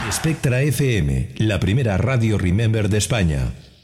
Spectra FM, la primera radio Remember de España.